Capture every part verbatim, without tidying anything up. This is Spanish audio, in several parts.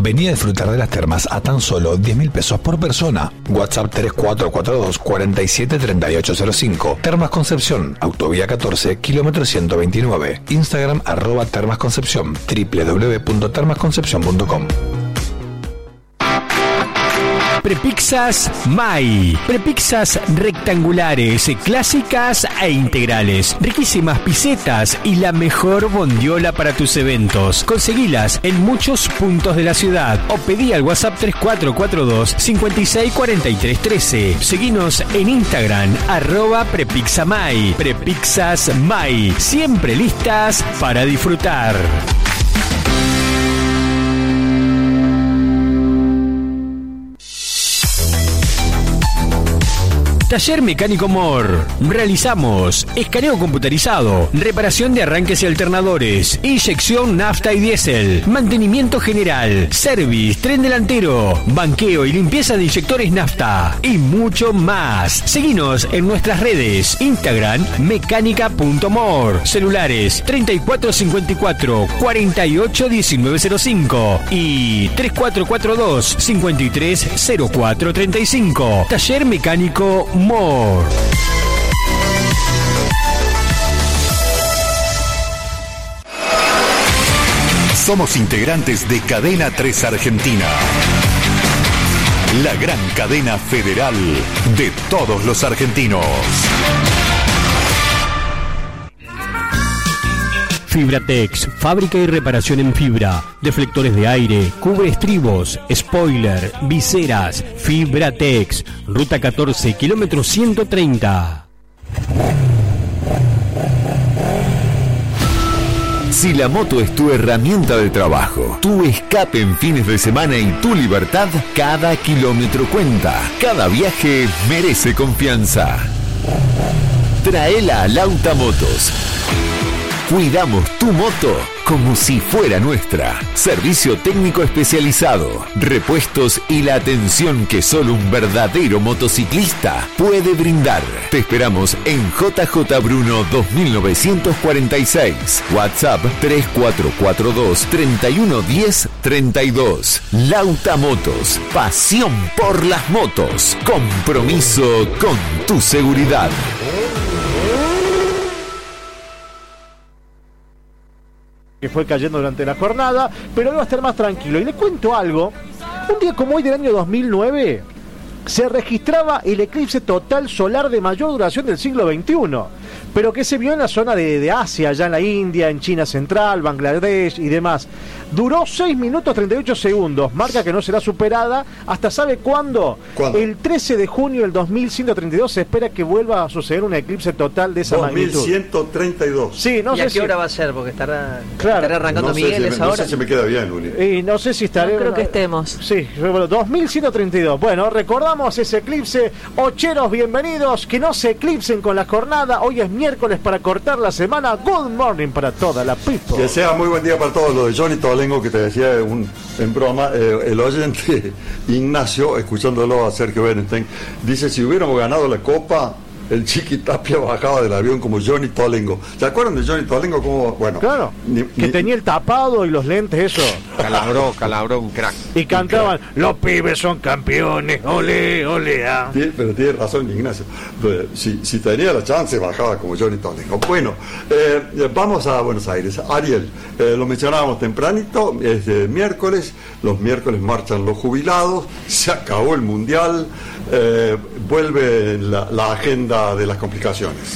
Vení a disfrutar de las termas a tan solo diez mil pesos por persona. WhatsApp tres cuatro cuatro dos, cuatro siete, tres ocho cero cinco. Termas Concepción, Autovía catorce, kilómetro ciento veintinueve. Instagram arroba Termas Concepción, doble u doble u doble u punto termas concepción punto com. Prepizzas May. Prepizzas rectangulares, clásicas e integrales. Riquísimas pisetas y la mejor bondiola para tus eventos. Conseguilas en muchos puntos de la ciudad o pedí al WhatsApp tres cuatro cuatro dos, cinco seis cuatro tres uno tres. Seguinos en Instagram, arroba Prepizza May. Prepizzas May. Siempre listas para disfrutar. Taller Mecánico Mor. Realizamos escaneo computarizado, reparación de arranques y alternadores, inyección nafta y diésel, mantenimiento general, service, tren delantero, banqueo y limpieza de inyectores nafta y mucho más. Seguinos en nuestras redes, Instagram mecánica punto mor, celulares treinta y cuatro cincuenta y cuatro, cuarenta y ocho diecinueve cero cinco y tres cuatro cuatro dos, cincuenta y tres cero cuatro treinta y cinco. Taller Mecánico Mor. Somos integrantes de Cadena tres Argentina, la gran cadena federal de todos los argentinos. Fibratex, fábrica y reparación en fibra, deflectores de aire, cubre estribos, spoiler, viseras. Fibratex, ruta catorce, kilómetro ciento treinta. Si la moto es tu herramienta de trabajo, tu escape en fines de semana y tu libertad, cada kilómetro cuenta. Cada viaje merece confianza. Traela a Lauta Motos. Cuidamos tu moto como si fuera nuestra. Servicio técnico especializado, repuestos y la atención que solo un verdadero motociclista puede brindar. Te esperamos en J J Bruno dos mil novecientos cuarenta y seis. WhatsApp tres cuatro cuatro dos, treinta y uno diez, treinta y dos. Lauta Motos, pasión por las motos. Compromiso con tu seguridad. Que fue cayendo durante la jornada, pero hoy va a estar más tranquilo. Y le cuento algo, un día como hoy del año dos mil nueve se registraba el eclipse total solar de mayor duración del siglo veintiuno, pero que se vio en la zona de, de Asia, allá en la India, en China Central, Bangladesh y demás. Duró seis minutos treinta y ocho segundos, marca que no será superada hasta ¿sabe cuándo? ¿Cuándo? El trece de junio del dos mil ciento treinta y dos se espera que vuelva a suceder un eclipse total de esa magnitud. dos mil ciento treinta y dos. Sí, no ¿Y sé a qué si... hora va a ser? Porque estará, claro. estará arrancando no Miguel si esa me, hora. No sé si me queda bien, Uli. Y no sé si estaré... No creo que estemos. Sí, bueno, dos mil ciento treinta y dos. Bueno, recordamos ese eclipse. Ocheros, bienvenidos. Que no se eclipsen con la jornada. Hoy es miércoles para cortar la semana. Good morning para toda la people. Que sea muy buen día para todos. Lo de Johnny Tolengo, que te decía un, en broma, eh, el oyente Ignacio, escuchándolo a Sergio Berenstein, dice: si hubiéramos ganado la Copa, el Chiqui Tapia bajaba del avión como Johnny Tolengo. ¿Se acuerdan de Johnny Tolengo? Como, bueno, claro, ni, que ni... tenía el tapado y los lentes, eso. Calabró, calabró un crack. Y cantaban: los pibes son campeones, ole, ole. Ah. Pero tiene razón Ignacio. Si, si tenía la chance, bajaba como Johnny Tolengo. Bueno, eh, vamos a Buenos Aires. Ariel, eh, lo mencionábamos tempranito, es de miércoles. Los miércoles marchan los jubilados. Se acabó el Mundial. Eh, vuelve la, la agenda de las complicaciones.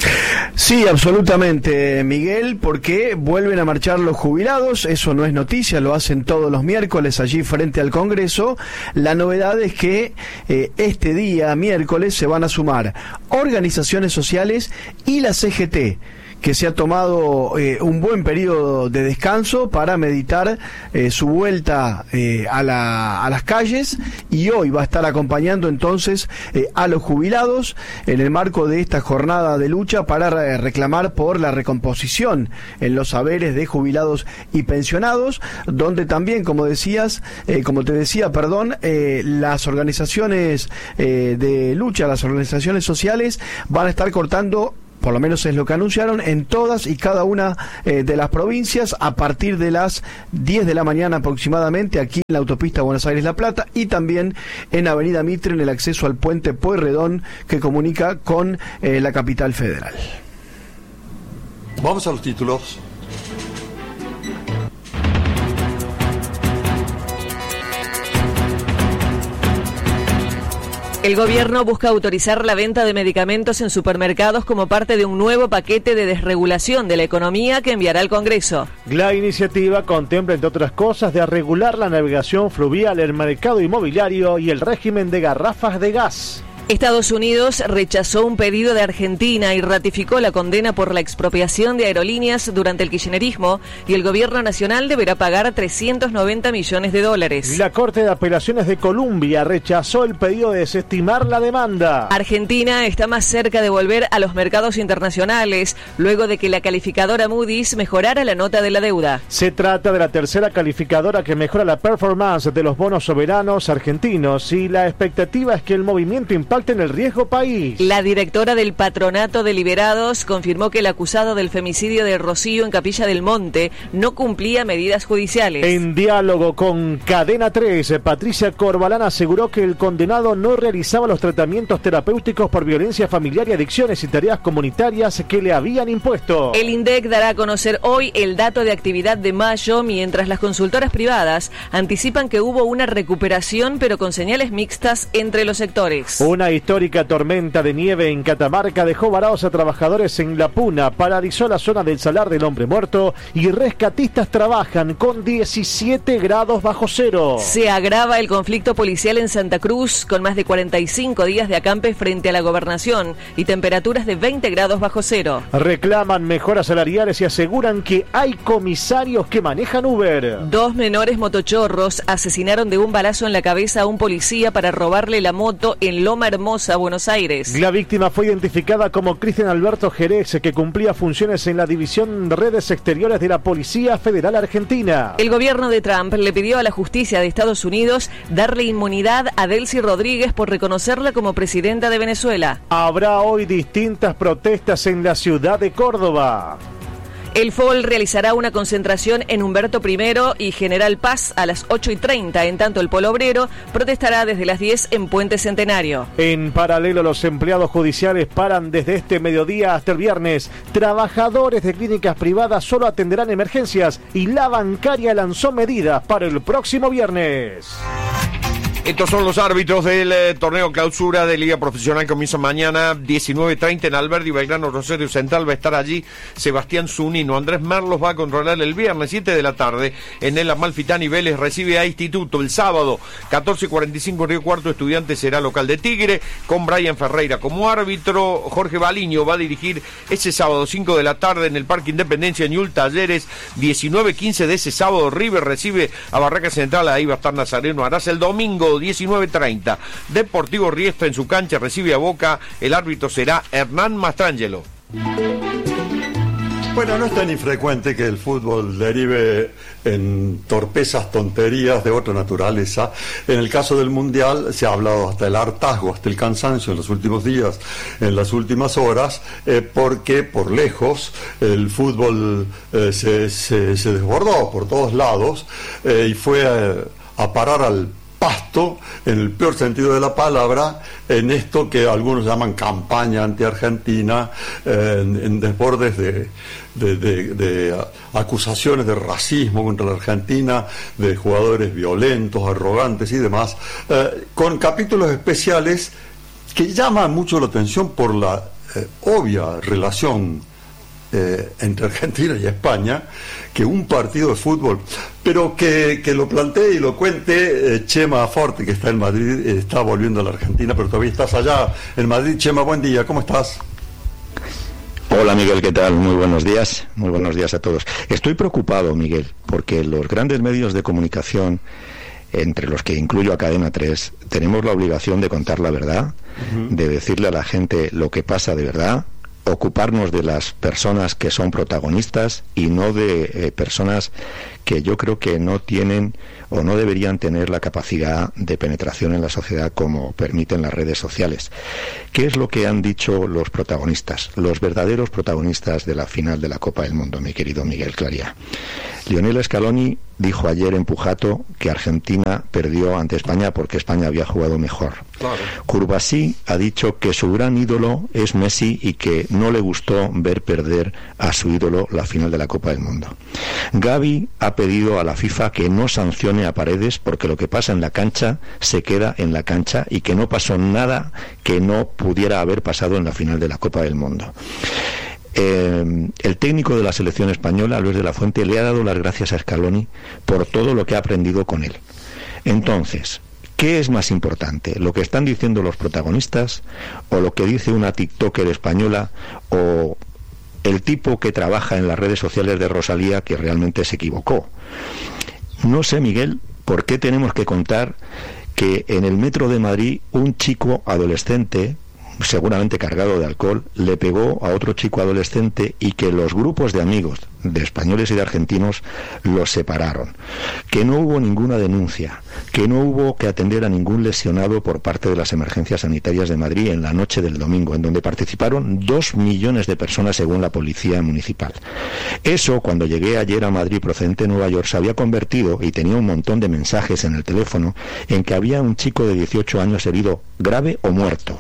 Sí, absolutamente, Miguel, porque vuelven a marchar los jubilados. Eso no es noticia, lo hacen todos los miércoles allí frente al Congreso. La novedad es que eh, este día, miércoles, se van a sumar organizaciones sociales y la C G T, que se ha tomado eh, un buen periodo de descanso para meditar eh, su vuelta eh, a, la, a las calles, y hoy va a estar acompañando entonces eh, a los jubilados en el marco de esta jornada de lucha para re- reclamar por la recomposición en los saberes de jubilados y pensionados, donde también, como decías, eh, como te decía, perdón, eh, las organizaciones eh, de lucha, las organizaciones sociales van a estar cortando por lo menos es lo que anunciaron, en todas y cada una eh, de las provincias a partir de las diez de la mañana aproximadamente, aquí en la autopista Buenos Aires-La Plata y también en Avenida Mitre en el acceso al puente Pueyrredón que comunica con eh, la capital federal. Vamos a los títulos. El gobierno busca autorizar la venta de medicamentos en supermercados como parte de un nuevo paquete de desregulación de la economía que enviará al Congreso. La iniciativa contempla, entre otras cosas, de regular la navegación fluvial, el mercado inmobiliario y el régimen de garrafas de gas. Estados Unidos rechazó un pedido de Argentina y ratificó la condena por la expropiación de aerolíneas durante el kirchnerismo y el gobierno nacional deberá pagar trescientos noventa millones de dólares. La Corte de Apelaciones de Colombia rechazó el pedido de desestimar la demanda. Argentina está más cerca de volver a los mercados internacionales luego de que la calificadora Moody's mejorara la nota de la deuda. Se trata de la tercera calificadora que mejora la performance de los bonos soberanos argentinos y la expectativa es que el movimiento impacte en el riesgo país. La directora del Patronato de Liberados confirmó que el acusado del femicidio de Rocío en Capilla del Monte no cumplía medidas judiciales. En diálogo con Cadena tres, Patricia Corbalán aseguró que el condenado no realizaba los tratamientos terapéuticos por violencia familiar y adicciones y tareas comunitarias que le habían impuesto. El INDEC dará a conocer hoy el dato de actividad de mayo, mientras las consultoras privadas anticipan que hubo una recuperación pero con señales mixtas entre los sectores. Una histórica tormenta de nieve en Catamarca dejó varados a trabajadores en La Puna, paralizó la zona del Salar del Hombre Muerto y rescatistas trabajan con diecisiete grados bajo cero. Se agrava el conflicto policial en Santa Cruz con más de cuarenta y cinco días de acampe frente a la gobernación y temperaturas de veinte grados bajo cero. Reclaman mejoras salariales y aseguran que hay comisarios que manejan Uber. Dos menores motochorros asesinaron de un balazo en la cabeza a un policía para robarle la moto en Loma Hermosa, Buenos Aires. La víctima fue identificada como Cristian Alberto Jerez, que cumplía funciones en la División de Redes Exteriores de la Policía Federal Argentina. El gobierno de Trump le pidió a la justicia de Estados Unidos darle inmunidad a Delcy Rodríguez por reconocerla como presidenta de Venezuela. Habrá hoy distintas protestas en la ciudad de Córdoba. El F O L realizará una concentración en Humberto primero y General Paz a las ocho y treinta, en tanto el Polo Obrero protestará desde las diez en Puente Centenario. En paralelo, los empleados judiciales paran desde este mediodía hasta el viernes. Trabajadores de clínicas privadas solo atenderán emergencias y la bancaria lanzó medidas para el próximo viernes. Estos son los árbitros del eh, torneo clausura de Liga Profesional. Comienza mañana diecinueve treinta en Alberdi, Belgrano, Rosario Central. Va a estar allí Sebastián Zunino. Andrés Merlos va a controlar el viernes, siete de la tarde. En el Amalfitani Vélez recibe a Instituto. El sábado, catorce cuarenta y cinco en Río Cuarto, Estudiantes será local de Tigre, con Brian Ferreira como árbitro. Jorge Baliño va a dirigir ese sábado, cinco de la tarde, en el Parque Independencia, Ñul Talleres. diecinueve quince de ese sábado, River recibe a Barraca Central. Ahí va a estar Nazareno Arás. El domingo, diecinueve treinta, Deportivo Riestra en su cancha recibe a Boca. El árbitro será Hernán Mastrangelo. Bueno, no es tan infrecuente que el fútbol derive en torpezas, tonterías de otra naturaleza. En el caso del Mundial se ha hablado hasta el hartazgo, hasta el cansancio en los últimos días, en las últimas horas, eh, porque por lejos el fútbol eh, se, se, se desbordó por todos lados eh, y fue eh, a parar al pasto, en el peor sentido de la palabra, en esto que algunos llaman campaña anti-argentina, eh, en, en desbordes de, de, de, de acusaciones de racismo contra la Argentina, de jugadores violentos, arrogantes y demás, eh, con capítulos especiales que llaman mucho la atención por la eh, obvia relación Eh, entre Argentina y España, que un partido de fútbol, pero que, que lo plantee y lo cuente eh, Chema Forte, que está en Madrid, eh, está volviendo a la Argentina, pero todavía estás allá en Madrid. Chema, buen día, ¿cómo estás? Hola Miguel, ¿qué tal? Muy buenos días, muy buenos días a todos. Estoy preocupado, Miguel, porque los grandes medios de comunicación, entre los que incluyo a Cadena tres, tenemos la obligación de contar la verdad, uh-huh. de decirle a la gente lo que pasa de verdad, ocuparnos de las personas que son protagonistas y no de eh, personas que yo creo que no tienen o no deberían tener la capacidad de penetración en la sociedad como permiten las redes sociales. ¿Qué es lo que han dicho los protagonistas, los verdaderos protagonistas de la final de la Copa del Mundo, mi querido Miguel Claría? Lionel Scaloni dijo ayer en Pujato que Argentina perdió ante España porque España había jugado mejor. Claro. Curbasí ha dicho que su gran ídolo es Messi y que no le gustó ver perder a su ídolo la final de la Copa del Mundo. Gavi ha pedido a la FIFA que no sancione a Paredes porque lo que pasa en la cancha se queda en la cancha y que no pasó nada que no pudiera haber pasado en la final de la Copa del Mundo. Eh, el técnico de la selección española, Luis de la Fuente, le ha dado las gracias a Scaloni por todo lo que ha aprendido con él. Entonces, ¿qué es más importante? ¿Lo que están diciendo los protagonistas o lo que dice una TikToker española o el tipo que trabaja en las redes sociales de Rosalía que realmente se equivocó? No sé, Miguel, ¿por qué tenemos que contar que en el metro de Madrid un chico adolescente, seguramente cargado de alcohol, le pegó a otro chico adolescente y que los grupos de amigos de españoles y de argentinos los separaron, que no hubo ninguna denuncia, que no hubo que atender a ningún lesionado por parte de las emergencias sanitarias de Madrid en la noche del domingo, en donde participaron dos millones de personas según la policía municipal? Eso, cuando llegué ayer a Madrid procedente de Nueva York, se había convertido, y tenía un montón de mensajes en el teléfono, en que había un chico de dieciocho años herido grave o muerto.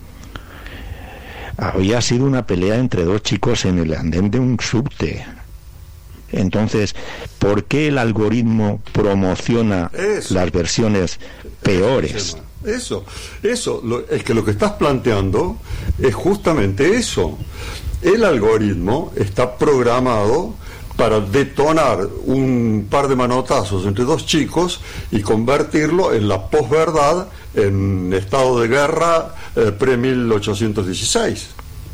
Había sido una pelea entre dos chicos en el andén de un subte. Entonces, ¿por qué el algoritmo promociona eso, las versiones peores? Eso, eso, lo, es que lo que estás planteando es justamente eso. El algoritmo está programado para detonar un par de manotazos entre dos chicos y convertirlo en la posverdad, en estado de guerra eh, pre-mil ochocientos dieciséis.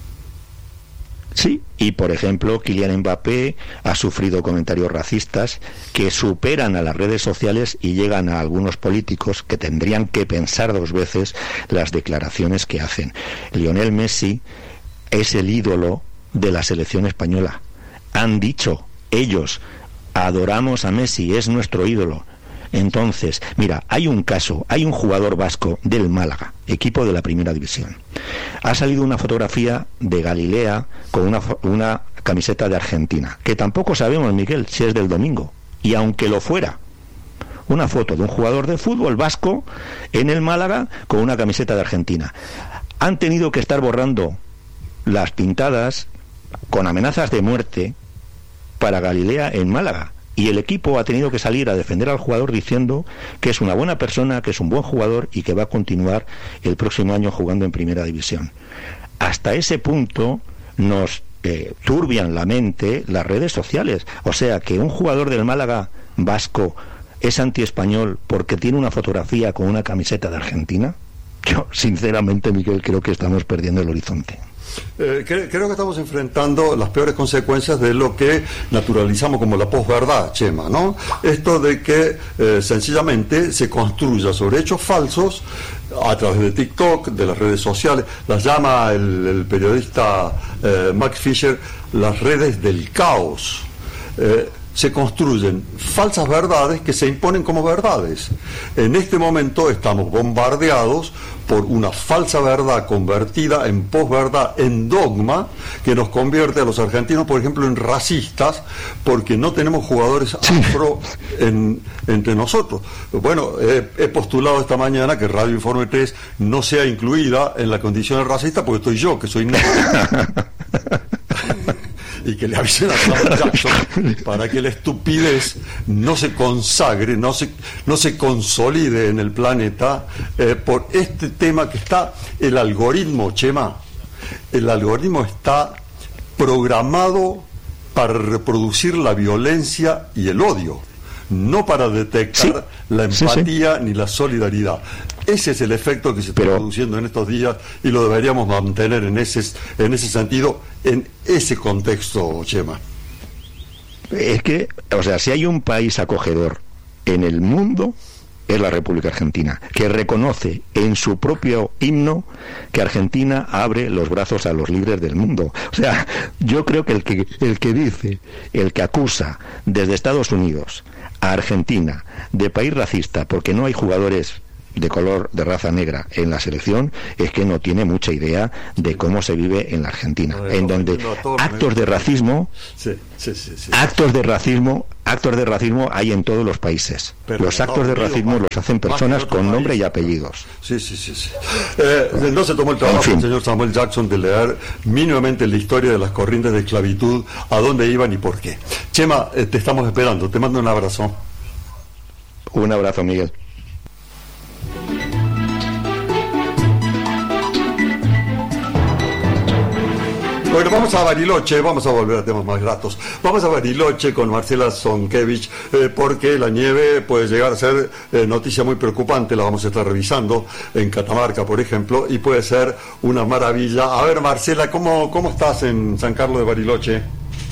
Sí, y por ejemplo, Kylian Mbappé ha sufrido comentarios racistas que superan a las redes sociales y llegan a algunos políticos que tendrían que pensar dos veces las declaraciones que hacen. Lionel Messi es el ídolo de la selección española. Han dicho ellos, adoramos a Messi, es nuestro ídolo. Entonces, mira, hay un caso, hay un jugador vasco del Málaga, equipo de la primera división. Ha salido una fotografía de Galilea con una, una camiseta de Argentina, que tampoco sabemos, Miguel, si es del domingo. Y aunque lo fuera, una foto de un jugador de fútbol vasco en el Málaga con una camiseta de Argentina. Han tenido que estar borrando las pintadas con amenazas de muerte para Galilea en Málaga. Y el equipo ha tenido que salir a defender al jugador diciendo que es una buena persona, que es un buen jugador y que va a continuar el próximo año jugando en primera división. Hasta ese punto nos eh, turbian la mente las redes sociales. O sea, que un jugador del Málaga vasco es antiespañol porque tiene una fotografía con una camiseta de Argentina. Yo, sinceramente, Miguel, creo que estamos perdiendo el horizonte. Eh, creo, creo que estamos enfrentando las peores consecuencias de lo que naturalizamos como la posverdad, Chema, ¿no? Esto de que eh, sencillamente se construya sobre hechos falsos a través de TikTok, de las redes sociales, las llama el, el periodista eh, Max Fisher las redes del caos. Eh, se construyen falsas verdades que se imponen como verdades. En este momento estamos bombardeados por una falsa verdad convertida en posverdad, en dogma, que nos convierte a los argentinos, por ejemplo, en racistas, porque no tenemos jugadores afro en, entre nosotros. Bueno, he, he postulado esta mañana que Radio Informe tres no sea incluida en la condición de racista, porque estoy yo, que soy negro. Y que le avisen a Samuel Jackson para que la estupidez no se consagre, no se, no se consolide en el planeta eh, por este tema que está, el algoritmo, Chema, el algoritmo está programado para reproducir la violencia y el odio, no para detectar sí, la empatía sí, sí. ni la solidaridad. Ese es el efecto que se está Pero... produciendo en estos días y lo deberíamos mantener en ese, en ese sentido, en ese contexto, Chema. Es que, o sea, si hay un país acogedor en el mundo, es la República Argentina, que reconoce en su propio himno que Argentina abre los brazos a los líderes del mundo. O sea, yo creo que el que, el que dice, el que acusa desde Estados Unidos a Argentina de país racista porque no hay jugadores de color, de raza negra en la selección, es que no tiene mucha idea de cómo se vive en la Argentina, no, en donde no, actos de racismo sí, sí, sí, sí. actos de racismo actos de racismo hay en todos los países. Pero los actos de racismo los hacen personas con nombre y apellidos. Sí, sí, sí, sí. Eh, no se tomó el trabajo, en fin, el señor Samuel Jackson, de leer mínimamente la historia de las corrientes de esclavitud, a dónde iban y por qué. Chema, eh, te estamos esperando, te mando un abrazo. Un abrazo, Miguel. Bueno, vamos a Bariloche, vamos a volver a temas más gratos. Vamos a Bariloche con Marcela Zonkevich, eh, porque la nieve puede llegar a ser eh, noticia muy preocupante, la vamos a estar revisando en Catamarca, por ejemplo, y puede ser una maravilla. A ver, Marcela, ¿cómo, cómo estás en San Carlos de Bariloche?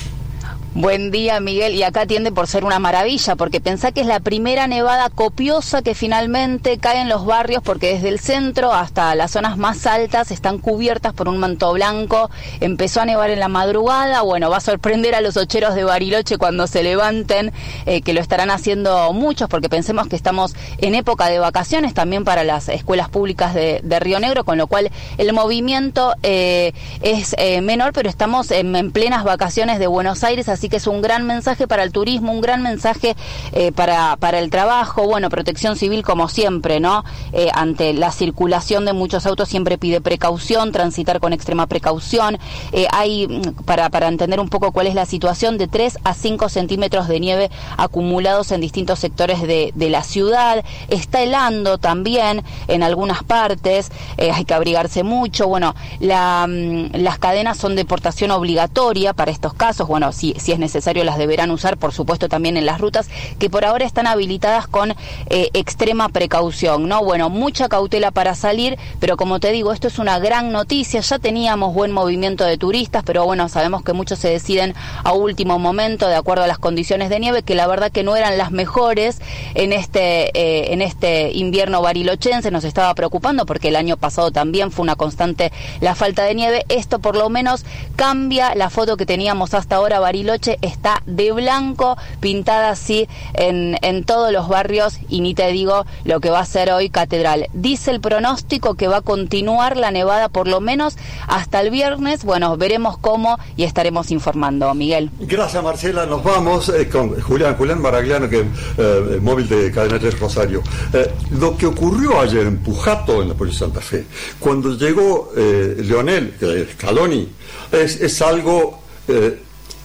Buen día, Miguel, y acá tiende por ser una maravilla, porque pensá que es la primera nevada copiosa que finalmente cae en los barrios, porque desde el centro hasta las zonas más altas están cubiertas por un manto blanco. Empezó a nevar en la madrugada, bueno, va a sorprender a los ocheros de Bariloche cuando se levanten, eh, que lo estarán haciendo muchos, porque pensemos que estamos en época de vacaciones también para las escuelas públicas de, de Río Negro, con lo cual el movimiento eh, es eh, menor, pero estamos en, en plenas vacaciones de Buenos Aires, así que es un gran mensaje para el turismo, un gran mensaje eh, para, para el trabajo. Bueno, Protección Civil, como siempre, ¿no? Eh, ante la circulación de muchos autos siempre pide precaución, transitar con extrema precaución. Eh, hay, para, para entender un poco cuál es la situación, de tres a cinco centímetros de nieve acumulados en distintos sectores de, de la ciudad. Está helando también en algunas partes, eh, hay que abrigarse mucho. Bueno, la, las cadenas son de portación obligatoria para estos casos. Bueno, si, si es necesario las deberán usar, por supuesto, también en las rutas que por ahora están habilitadas con eh, extrema precaución, ¿no? Bueno, mucha cautela para salir, pero como te digo, esto es una gran noticia. Ya teníamos buen movimiento de turistas, pero bueno, sabemos que muchos se deciden a último momento de acuerdo a las condiciones de nieve, que la verdad que no eran las mejores en este eh, en este invierno barilochense. Nos estaba preocupando porque el año pasado también fue una constante la falta de nieve. Esto por lo menos cambia la foto que teníamos hasta ahora. Bariloche está de blanco, pintada así en, en todos los barrios, y ni te digo lo que va a ser hoy Catedral. Dice el pronóstico que va a continuar la nevada por lo menos hasta el viernes. Bueno, veremos cómo y estaremos informando, Miguel. Gracias, Marcela. Nos vamos eh, con Julián, Julián Maragliano, que eh, móvil de Cadena tres Rosario. Eh, lo que ocurrió ayer en Pujato, en la provincia de Santa Fe, cuando llegó eh, Leonel Scaloni, es, es algo eh,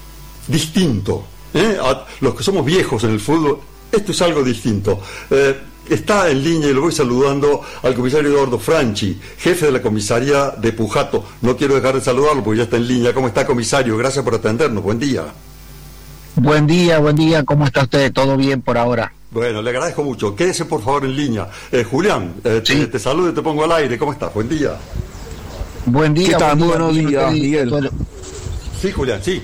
distinto. ¿eh? A los que somos viejos en el fútbol, esto es algo distinto. Eh, está en línea, y lo voy saludando al comisario Eduardo Franchi, jefe de la comisaría de Pujato. No quiero dejar de saludarlo porque ya está en línea. ¿Cómo está, comisario? Gracias por atendernos. Buen día. Buen día, buen día. ¿Cómo está usted? ¿Todo bien por ahora? Bueno, le agradezco mucho. Quédese por favor en línea. Eh, Julián, eh, ¿sí? te, te saludo y te pongo al aire. ¿Cómo estás? Buen día. Buen día. ¿Qué tal? Buen Muy buenos días, Miguel. Todo... Sí, Julián, sí.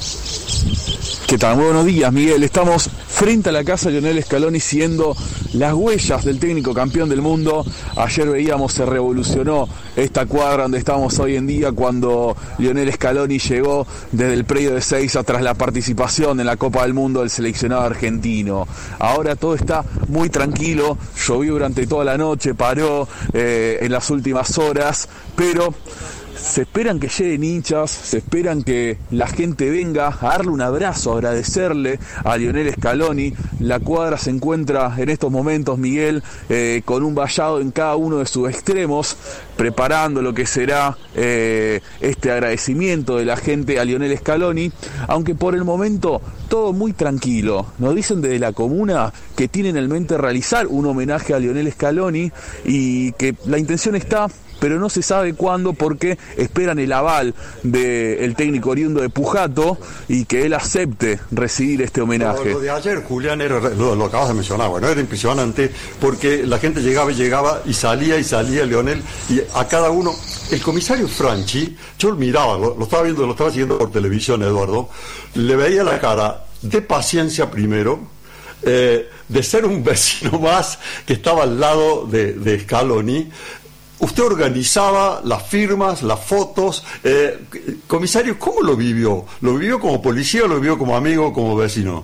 ¿Qué tal? Muy buenos días, Miguel. Estamos frente a la casa de Lionel Scaloni, siguiendo las huellas del técnico campeón del mundo. Ayer veíamos, se revolucionó esta cuadra donde estamos hoy en día cuando Lionel Scaloni llegó desde el predio de Seiza tras la participación en la Copa del Mundo del seleccionado argentino. Ahora todo está muy tranquilo, llovió durante toda la noche, paró eh, en las últimas horas, pero se esperan que lleguen hinchas, se esperan que la gente venga a darle un abrazo, a agradecerle a Lionel Scaloni. La cuadra se encuentra en estos momentos, Miguel, eh, con un vallado en cada uno de sus extremos, preparando lo que será eh, este agradecimiento de la gente a Lionel Scaloni, aunque por el momento todo muy tranquilo. Nos dicen desde la comuna que tienen en mente realizar un homenaje a Lionel Scaloni y que la intención está, pero no se sabe cuándo, porque esperan el aval del técnico oriundo de Pujato y que él acepte recibir este homenaje. Lo, lo de ayer, Julián, era, lo, lo acabas de mencionar, bueno, era impresionante, porque la gente llegaba y llegaba y salía y salía Leonel, y a cada uno, el comisario Franchi, yo lo miraba, lo, lo estaba viendo, lo estaba siguiendo por televisión, Eduardo, le veía la cara de paciencia primero, eh, de ser un vecino más que estaba al lado de, de Scaloni. Usted organizaba las firmas, las fotos. Eh, comisario, ¿cómo lo vivió? ¿Lo vivió como policía o lo vivió como amigo, como vecino?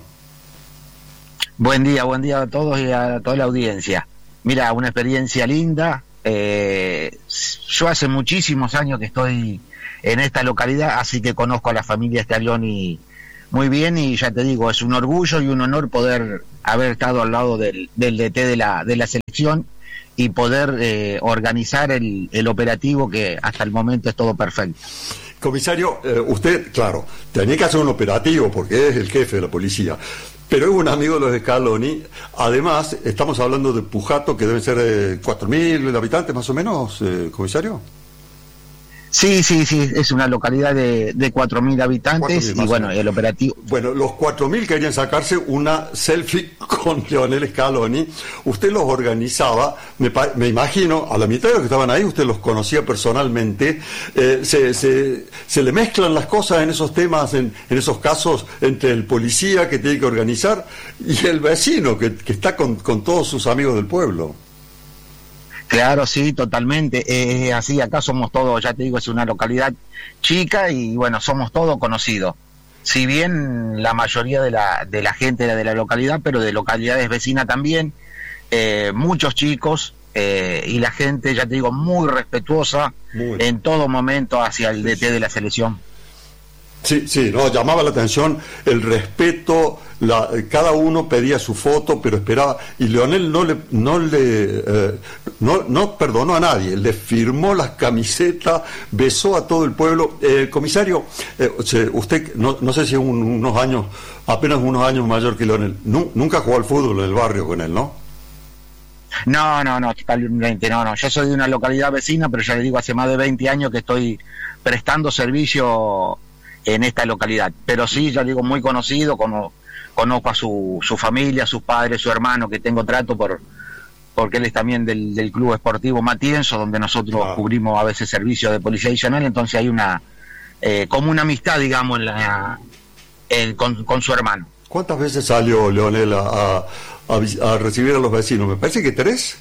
Buen día, buen día a todos y a toda la audiencia. Mira, una experiencia linda. Eh, yo hace muchísimos años que estoy en esta localidad, así que conozco a la familia Scaloni muy bien y ya te digo, es un orgullo y un honor poder haber estado al lado del, del D T de la, de la selección y poder eh, organizar el, el operativo que hasta el momento es todo perfecto. Comisario, eh, usted, claro, tenía que hacer un operativo porque es el jefe de la policía, pero es un amigo de los Scaloni. Además, estamos hablando de Pujato, que deben ser eh, cuatro mil habitantes más o menos, eh, comisario. Sí, sí, sí, es una localidad de, de cuatro mil habitantes y bueno, el operativo... Bueno, los cuatro mil querían sacarse una selfie con Lionel Scaloni. Usted los organizaba, me, me imagino, a la mitad de los que estaban ahí, usted los conocía personalmente. Eh, se, se, se le mezclan las cosas en esos temas, en, en esos casos, entre el policía que tiene que organizar y el vecino que, que está con, con todos sus amigos del pueblo. Claro, sí, totalmente. Es eh, así, acá somos todos, ya te digo, es una localidad chica y bueno, somos todos conocidos. Si bien la mayoría de la, de la gente era de la localidad, pero de localidades vecinas también, eh, muchos chicos eh, y la gente, ya te digo, muy respetuosa muy en todo momento hacia el D T de la selección. Sí, sí, no, llamaba la atención el respeto, la, cada uno pedía su foto, pero esperaba, y Lionel no le, no le, eh, no, no perdonó a nadie, le firmó las camisetas, besó a todo el pueblo. Eh, comisario, eh, usted, no, no sé si un, unos años, apenas unos años mayor que Lionel, nu, nunca jugó al fútbol en el barrio con él, ¿no? No, no, no, totalmente, no, no, yo soy de una localidad vecina, pero ya le digo, hace más de veinte años que estoy prestando servicio en esta localidad, pero sí, ya digo, muy conocido, como conozco a su, su familia, sus padres, su hermano, que tengo trato por porque él es también del, del Club Esportivo Matienzo, donde nosotros ah. cubrimos a veces servicios de policía adicional, entonces hay una, eh, como una amistad, digamos, en la, en, con, con su hermano. ¿Cuántas veces salió Lionel a, a, a, a recibir a los vecinos? Me parece que tres.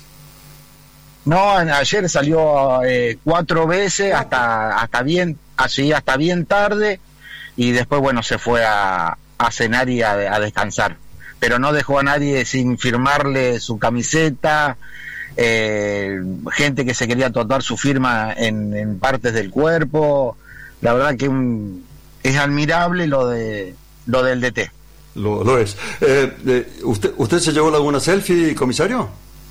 No, ayer salió eh, cuatro veces, hasta, hasta bien, así, hasta bien tarde, y después, bueno, se fue a, a cenar y a, a descansar. Pero no dejó a nadie sin firmarle su camiseta, eh, gente que se quería tatuar su firma en, en partes del cuerpo. La verdad que un, es admirable lo de lo del D T. Lo, lo es. Eh, eh, ¿usted, ¿Usted se llevó alguna selfie, comisario?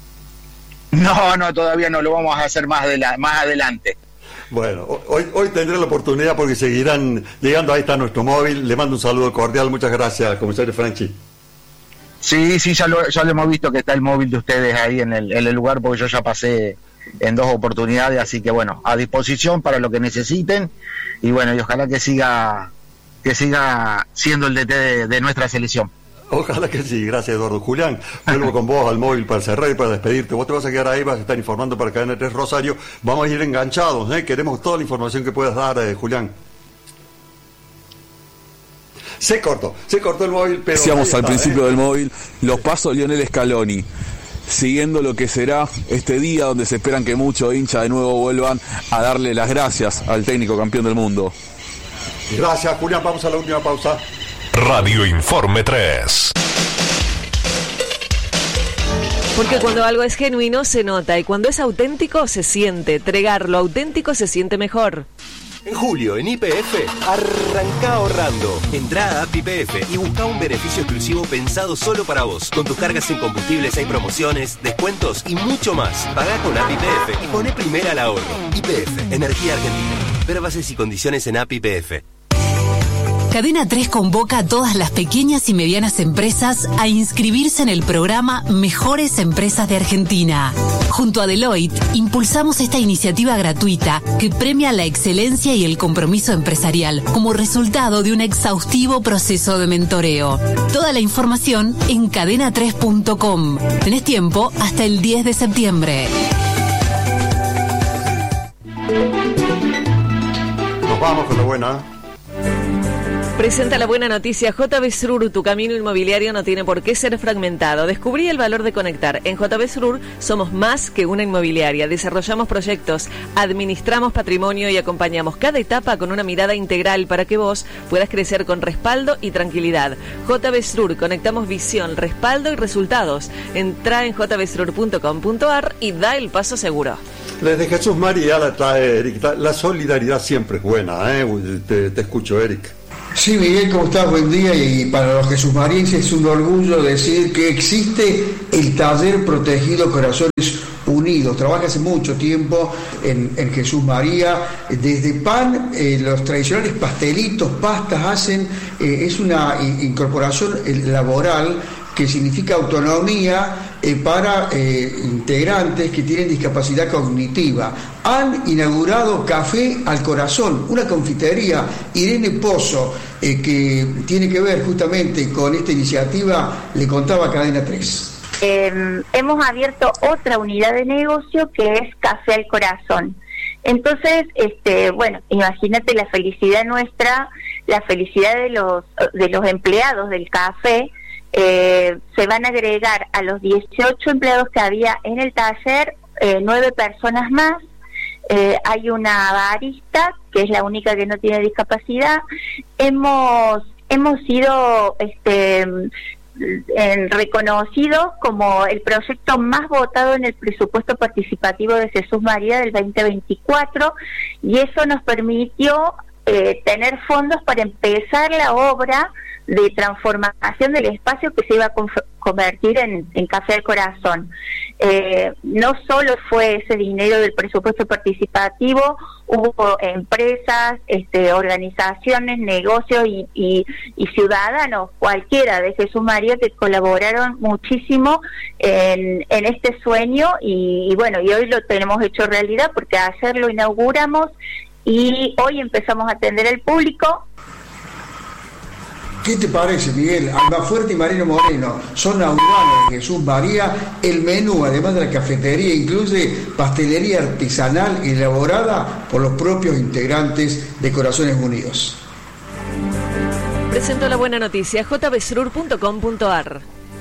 No, no, todavía no, lo vamos a hacer más, de la, más adelante. Bueno, hoy, hoy tendré la oportunidad porque seguirán llegando. Ahí está nuestro móvil. Le mando un saludo cordial. Muchas gracias, comisario Franchi. Sí, sí, ya lo, ya lo hemos visto que está el móvil de ustedes ahí en el, en el lugar, porque yo ya pasé en dos oportunidades, así que bueno, a disposición para lo que necesiten, y bueno, y ojalá que siga que siga siendo el D T de, de nuestra selección. Ojalá que sí, gracias Eduardo. Julián, vuelvo con vos al móvil para cerrar y para despedirte. Vos te vas a quedar ahí, vas a estar informando para Cadena tres Rosario. Vamos a ir enganchados, ¿eh? Queremos toda la información que puedas dar, eh, Julián. Se cortó, se cortó el móvil, pero... Decíamos al está, principio ¿eh? del móvil, los pasos de Lionel Scaloni, siguiendo lo que será este día donde se esperan que muchos hinchas de nuevo vuelvan a darle las gracias al técnico campeón del mundo. Gracias, Julián. Vamos a la última pausa. Radio Informe tres. Porque cuando algo es genuino se nota y cuando es auténtico se siente. Tregar lo auténtico se siente mejor. En julio, en Y P F, arranca ahorrando. Entrá a App Y P F y busca un beneficio exclusivo pensado solo para vos. Con tus cargas en combustibles hay promociones, descuentos y mucho más. Pagá con App Y P F y poné primera al ahorro. Y P F, Energía Argentina. Ver bases y condiciones en App Y P F. Cadena tres convoca a todas las pequeñas y medianas empresas a inscribirse en el programa Mejores Empresas de Argentina. Junto a Deloitte, impulsamos esta iniciativa gratuita que premia la excelencia y el compromiso empresarial como resultado de un exhaustivo proceso de mentoreo. Toda la información en cadena tres punto com. Tenés tiempo hasta el diez de septiembre. Nos vamos con la buena. Presenta la buena noticia. J B Srur, tu camino inmobiliario no tiene por qué ser fragmentado. Descubrí el valor de conectar. En J B Srur somos más que una inmobiliaria. Desarrollamos proyectos, administramos patrimonio y acompañamos cada etapa con una mirada integral para que vos puedas crecer con respaldo y tranquilidad. J B Srur, conectamos visión, respaldo y resultados. Entra en j b srur punto com punto a r y da el paso seguro. Desde Jesús María la trae Eric. La solidaridad siempre es buena, ¿eh? Te, te escucho, Eric. Sí, Miguel, ¿cómo estás? Buen día. Y para los jesúsmarienses es un orgullo decir que existe el Taller Protegido Corazones Unidos. Trabaja hace mucho tiempo en, en Jesús María. Desde pan, eh, los tradicionales pastelitos, pastas hacen, eh, es una incorporación laboral que significa autonomía eh, para eh, integrantes que tienen discapacidad cognitiva. Han inaugurado Café al Corazón, una confitería, Irene Pozo, eh, que tiene que ver justamente con esta iniciativa, le contaba Cadena tres. Eh, hemos abierto otra unidad de negocio que es Café al Corazón. Entonces, este, bueno, imagínate la felicidad nuestra, la felicidad de los, de los empleados del café. Eh, se van a agregar a los dieciocho empleados que había en el taller, eh, nueve personas más. Eh, hay una barista que es la única que no tiene discapacidad. Hemos hemos sido este en, reconocidos como el proyecto más votado en el presupuesto participativo de Jesús María del veinte veinticuatro, y eso nos permitió eh, tener fondos para empezar la obra de transformación del espacio que se iba a convertir en, en Café al Corazón. Eh, no solo fue ese dinero del presupuesto participativo, hubo empresas, este, organizaciones, negocios y, y, y ciudadanos, cualquiera de Jesús María, que colaboraron muchísimo en, en este sueño y, y bueno, y hoy lo tenemos hecho realidad porque ayer lo inauguramos y hoy empezamos a atender al público. ¿Qué te parece, Miguel? Almafuerte y Mariano Moreno, zona urbana de Jesús María. El menú, además de la cafetería, incluye pastelería artesanal elaborada por los propios integrantes de Corazones Unidos. Presento la buena noticia, j b srur punto com punto a r.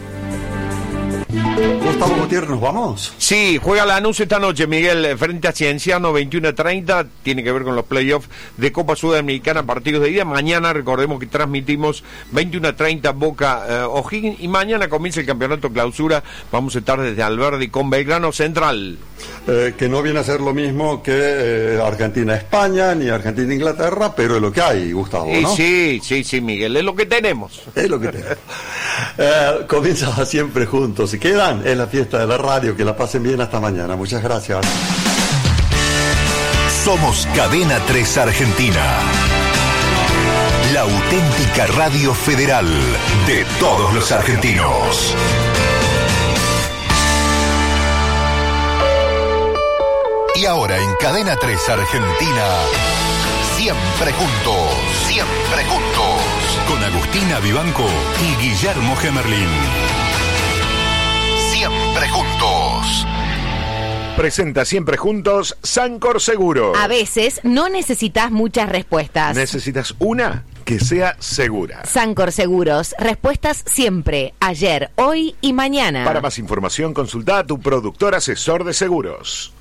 Gustavo Gutiérrez, ¿nos vamos? Sí, juega Lanús esta noche, Miguel, frente a Cienciano, veintiuno treinta, tiene que ver con los playoffs de Copa Sudamericana, partidos de ida. Mañana, recordemos que transmitimos veintiuno treinta Boca eh, O'Higgins, y mañana comienza el campeonato clausura. Vamos a estar desde Alberdi con Belgrano Central. Eh, que no viene a ser lo mismo que eh, Argentina-España, ni Argentina-Inglaterra, pero es lo que hay, Gustavo, ¿no? Sí, sí, sí, Miguel, es lo que tenemos. Es lo que tenemos. eh, comienza siempre juntos. Si quedan, es la fiesta de la radio. Que la pasen bien, hasta mañana. Muchas gracias. Somos Cadena tres Argentina, la auténtica radio federal de todos los argentinos. Y ahora en Cadena tres Argentina, siempre juntos, siempre juntos, con Agustina Vivanco y Guillermo Gemerlín. Siempre juntos. Presenta Siempre Juntos Sancor Seguro. A veces no necesitas muchas respuestas. Necesitas una que sea segura. Sancor Seguros, respuestas siempre, ayer, hoy y mañana. Para más información, consulta a tu productor asesor de seguros.